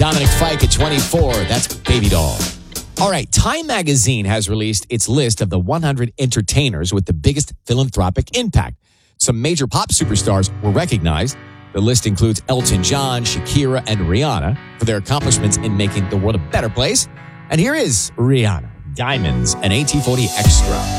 Dominic Fike at 24. That's Baby Doll. All right, Time Magazine has released its list of the 100 entertainers with the biggest philanthropic impact. Some major pop superstars were recognized. The list includes Elton John, Shakira, and Rihanna for their accomplishments in making the world a better place. And here is Rihanna, Diamonds, and AT40 Extra.